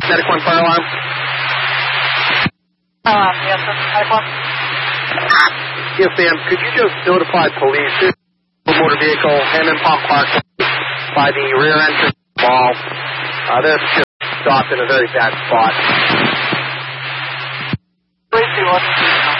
Medic 1 fire alarm. Yes, this is Medic 1. Yes, ma'am. Could you just notify police motor vehicle Hammond Pump Park by the rear entrance mall? They're just stopped in a very bad spot. 321.